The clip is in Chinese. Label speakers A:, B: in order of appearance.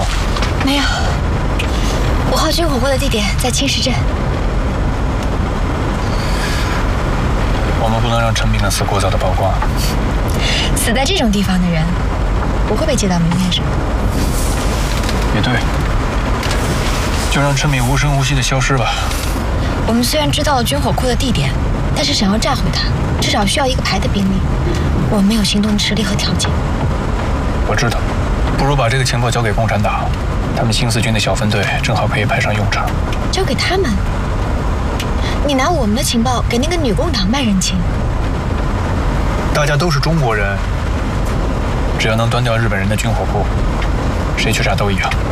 A: 没有。5号军火库的地点在青石镇。
B: 我们不能让陈炳的死过早的曝光。
A: 死在这种地方的人，不会被接到明面上。
B: 也对，就让陈炳无声无息的消失吧。
A: 我们虽然知道了军火库的地点，但是想要炸毁它，至少需要一个排的兵力。我们没有行动的实力和条件。
B: 我知道，不如把这个情报交给共产党，他们新四军的小分队正好可以派上用场。
A: 交给他们？你拿我们的情报给那个女共党卖人情？
B: 大家都是中国人，只要能端掉日本人的军火库，谁去炸都一样。